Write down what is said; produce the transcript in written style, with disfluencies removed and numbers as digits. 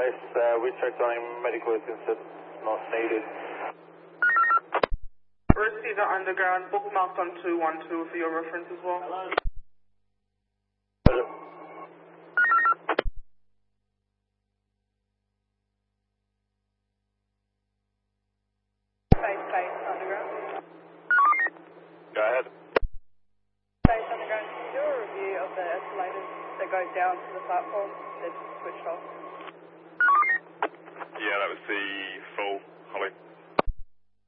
base. We checked on him, medical assistance not needed. Receiver underground, bookmarked on 212 for your reference as well. Base underground. Go ahead. Base underground, do a review of the escalators that go down to the platform. They're switched off. Yeah, that was the full Holly.